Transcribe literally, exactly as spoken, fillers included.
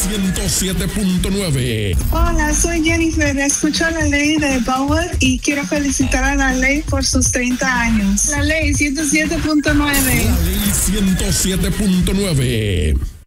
ciento siete punto nueve. Hola, soy Jennifer. Escucho la ley de Power y quiero felicitar a la ley por sus treinta años. La ley ciento siete punto nueve. La ley ciento siete punto nueve.